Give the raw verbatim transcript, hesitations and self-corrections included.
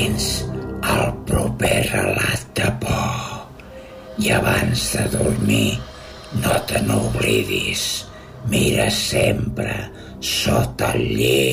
fins al proper relat de por. I abans de dormir, no te n'oblidis. Mira sempre sota el llit.